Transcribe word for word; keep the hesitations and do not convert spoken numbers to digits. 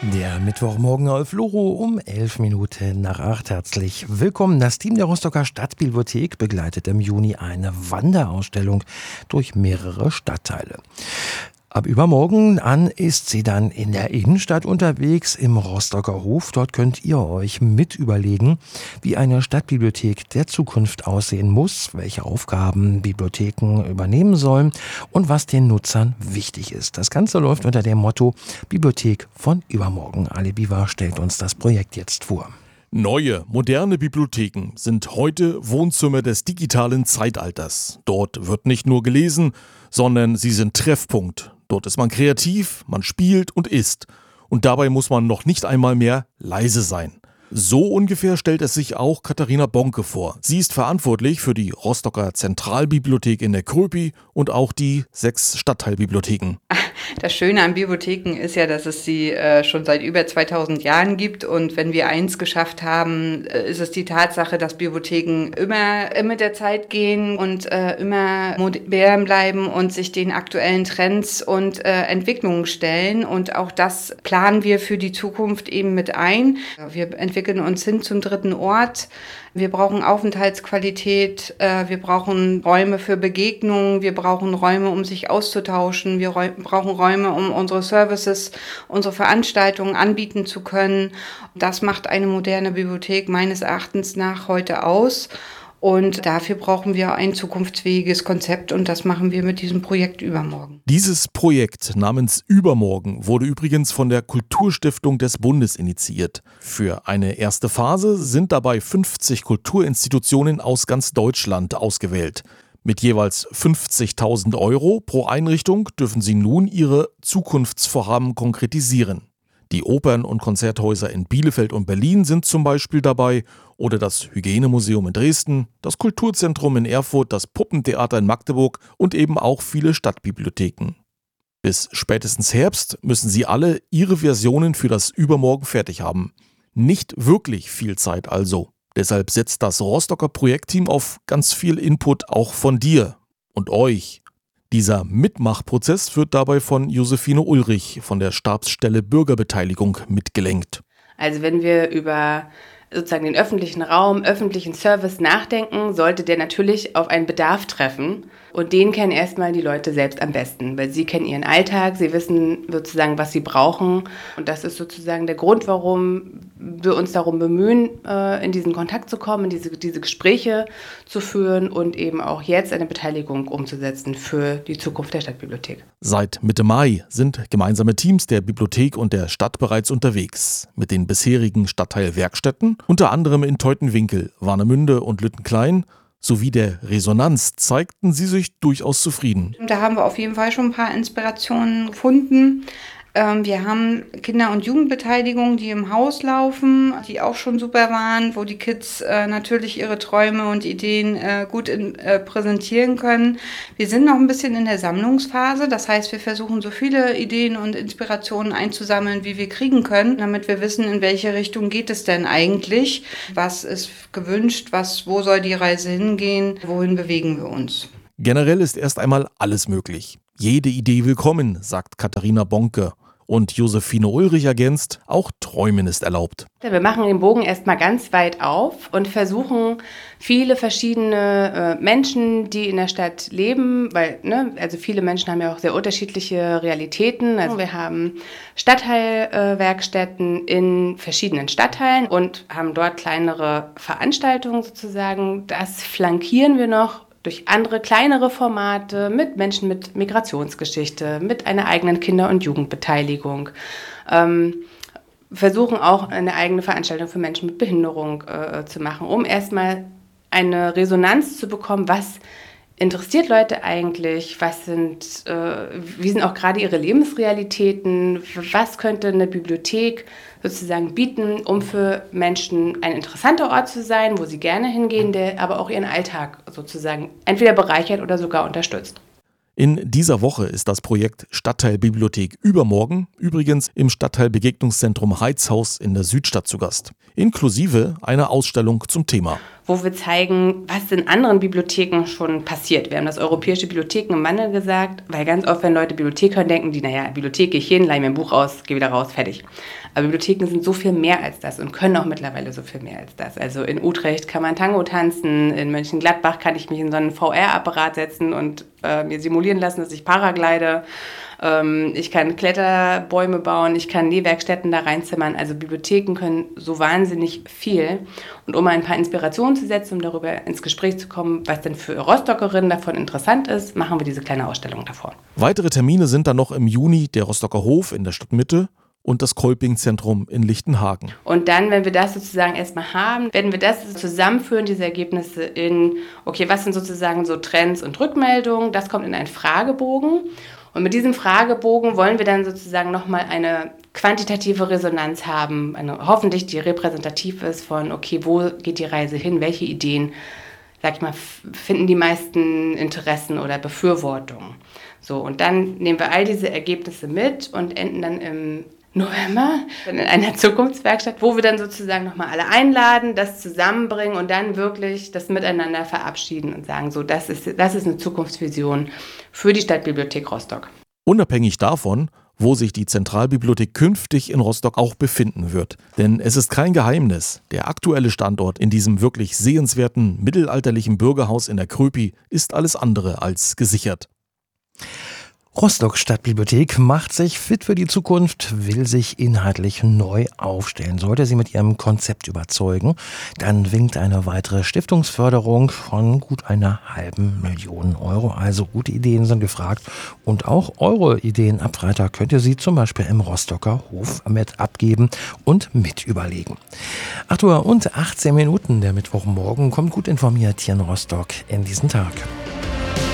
Der Mittwochmorgen auf Loro um elf Minuten nach acht. Herzlich willkommen. Das Team der Rostocker Stadtbibliothek begleitet im Juni eine Wanderausstellung durch mehrere Stadtteile. Ab übermorgen an ist sie dann in der Innenstadt unterwegs, im Rostocker Hof. Dort könnt ihr euch mit überlegen, wie eine Stadtbibliothek der Zukunft aussehen muss, welche Aufgaben Bibliotheken übernehmen sollen und was den Nutzern wichtig ist. Das Ganze läuft unter dem Motto Bibliothek von übermorgen. Ali Biwa stellt uns das Projekt jetzt vor. Neue, moderne Bibliotheken sind heute Wohnzimmer des digitalen Zeitalters. Dort wird nicht nur gelesen, sondern sie sind Treffpunkt. Dort ist man kreativ, man spielt und isst. Und dabei muss man noch nicht einmal mehr leise sein. So ungefähr stellt es sich auch Katharina Bonke vor. Sie ist verantwortlich für die Rostocker Zentralbibliothek in der Kröpi und auch die sechs Stadtteilbibliotheken. Das Schöne an Bibliotheken ist ja, dass es sie äh, schon seit über zweitausend Jahren gibt. Und wenn wir eins geschafft haben, äh, ist es die Tatsache, dass Bibliotheken immer äh, mit der Zeit gehen und äh, immer modern bleiben und sich den aktuellen Trends und äh, Entwicklungen stellen. Und auch das planen wir für die Zukunft eben mit ein. Wir entwickeln uns hin zum dritten Ort. Wir brauchen Aufenthaltsqualität, äh, wir brauchen Räume für Begegnungen, wir brauchen Räume, um sich auszutauschen, wir räu- brauchen Räume, um unsere Services, unsere Veranstaltungen anbieten zu können. Das macht eine moderne Bibliothek meines Erachtens nach heute aus. Und dafür brauchen wir ein zukunftsfähiges Konzept und das machen wir mit diesem Projekt Übermorgen. Dieses Projekt namens Übermorgen wurde übrigens von der Kulturstiftung des Bundes initiiert. Für eine erste Phase sind dabei fünfzig Kulturinstitutionen aus ganz Deutschland ausgewählt. Mit jeweils fünfzigtausend Euro pro Einrichtung dürfen sie nun ihre Zukunftsvorhaben konkretisieren. Die Opern- und Konzerthäuser in Bielefeld und Berlin sind zum Beispiel dabei oder das Hygienemuseum in Dresden, das Kulturzentrum in Erfurt, das Puppentheater in Magdeburg und eben auch viele Stadtbibliotheken. Bis spätestens Herbst müssen sie alle ihre Versionen für das Übermorgen fertig haben. Nicht wirklich viel Zeit also. Deshalb setzt das Rostocker Projektteam auf ganz viel Input auch von dir und euch. Dieser Mitmachprozess wird dabei von Josephine Ulrich von der Stabsstelle Bürgerbeteiligung mitgelenkt. Also wenn wir über sozusagen den öffentlichen Raum, öffentlichen Service nachdenken, sollte der natürlich auf einen Bedarf treffen. Und den kennen erstmal die Leute selbst am besten, weil sie kennen ihren Alltag, sie wissen sozusagen, was sie brauchen. Und das ist sozusagen der Grund, warum wir uns darum bemühen, in diesen Kontakt zu kommen, diese, diese Gespräche zu führen und eben auch jetzt eine Beteiligung umzusetzen für die Zukunft der Stadtbibliothek. Seit Mitte Mai sind gemeinsame Teams der Bibliothek und der Stadt bereits unterwegs. Mit den bisherigen Stadtteilwerkstätten, unter anderem in Teutenwinkel, Warnemünde und Lüttenklein, sowie der Resonanz zeigten sie sich durchaus zufrieden. Da haben wir auf jeden Fall schon ein paar Inspirationen gefunden. Wir haben Kinder- und Jugendbeteiligung, die im Haus laufen, die auch schon super waren, wo die Kids äh, natürlich ihre Träume und Ideen äh, gut in, äh, präsentieren können. Wir sind noch ein bisschen in der Sammlungsphase, das heißt, wir versuchen so viele Ideen und Inspirationen einzusammeln, wie wir kriegen können, damit wir wissen, in welche Richtung geht es denn eigentlich, was ist gewünscht, was, wo soll die Reise hingehen, wohin bewegen wir uns. Generell ist erst einmal alles möglich. Jede Idee willkommen, sagt Katharina Bonke. Und Josephine Ulrich ergänzt, auch Träumen ist erlaubt. Wir machen den Bogen erstmal ganz weit auf und versuchen viele verschiedene äh, Menschen, die in der Stadt leben, weil ne, also viele Menschen haben ja auch sehr unterschiedliche Realitäten. Also wir haben Stadtteilwerkstätten äh, in verschiedenen Stadtteilen und haben dort kleinere Veranstaltungen sozusagen. Das flankieren wir noch durch andere, kleinere Formate mit Menschen mit Migrationsgeschichte, mit einer eigenen Kinder- und Jugendbeteiligung. Ähm, versuchen auch eine eigene Veranstaltung für Menschen mit Behinderung äh, zu machen, um erstmal eine Resonanz zu bekommen, was interessiert Leute eigentlich, was sind, äh, wie sind auch gerade ihre Lebensrealitäten, was könnte eine Bibliothek sozusagen bieten, um für Menschen ein interessanter Ort zu sein, wo sie gerne hingehen, der aber auch ihren Alltag sozusagen entweder bereichert oder sogar unterstützt. In dieser Woche ist das Projekt Stadtteilbibliothek Übermorgen übrigens im Stadtteilbegegnungszentrum Heizhaus in der Südstadt zu Gast, inklusive einer Ausstellung zum Thema. wo wir zeigen, was in anderen Bibliotheken schon passiert. Wir haben das europäische Bibliotheken im Wandel gesagt, weil ganz oft, wenn Leute Bibliothek hören, denken die, naja, Bibliothek, gehe ich hin, leihe mir ein Buch aus, gehe wieder raus, fertig. Aber Bibliotheken sind so viel mehr als das und können auch mittlerweile so viel mehr als das. Also in Utrecht kann man Tango tanzen, in Mönchengladbach kann ich mich in so einen V R-Apparat setzen und äh, mir simulieren lassen, dass ich paraglide. Ähm, ich kann Kletterbäume bauen, ich kann Nähwerkstätten da reinzimmern. Also Bibliotheken können so wahnsinnig viel. Und um ein paar Inspirationen zu setzen, um darüber ins Gespräch zu kommen, was denn für Rostockerinnen davon interessant ist, machen wir diese kleine Ausstellung davor. Weitere Termine sind dann noch im Juni der Rostocker Hof in der Stadtmitte und das Kolping-Zentrum in Lichtenhagen. Und dann, wenn wir das sozusagen erstmal haben, werden wir das zusammenführen, diese Ergebnisse in, okay, was sind sozusagen so Trends und Rückmeldungen, das kommt in einen Fragebogen. Und mit diesem Fragebogen wollen wir dann sozusagen nochmal eine quantitative Resonanz haben, eine, hoffentlich die repräsentativ ist von, okay, wo geht die Reise hin, welche Ideen, sag ich mal, finden die meisten Interessen oder Befürwortungen. So, und dann nehmen wir all diese Ergebnisse mit und enden dann im November in einer Zukunftswerkstatt, wo wir dann sozusagen nochmal alle einladen, das zusammenbringen und dann wirklich das miteinander verabschieden und sagen, so, das ist, das ist eine Zukunftsvision für die Stadtbibliothek Rostock. Unabhängig davon, wo sich die Zentralbibliothek künftig in Rostock auch befinden wird. Denn es ist kein Geheimnis, der aktuelle Standort in diesem wirklich sehenswerten mittelalterlichen Bürgerhaus in der Kröpi ist alles andere als gesichert. Rostock Stadtbibliothek macht sich fit für die Zukunft, will sich inhaltlich neu aufstellen. Sollte sie mit ihrem Konzept überzeugen, dann winkt eine weitere Stiftungsförderung von gut einer halben Million Euro. Also gute Ideen sind gefragt und auch eure Ideen ab Freitag könnt ihr sie zum Beispiel im Rostocker Hof mit abgeben und mit überlegen. acht Uhr und achtzehn Minuten der Mittwochmorgen kommt gut informiert hier in Rostock in diesen Tag.